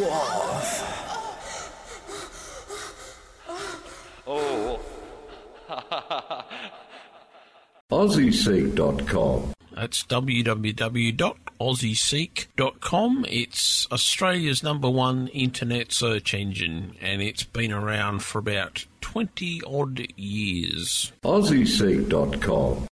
Oh. AussieSeek.com. That's www.aussieseek.com. It's Australia's #1 internet search engine, and it's been around for about 20-odd years. AussieSeek.com.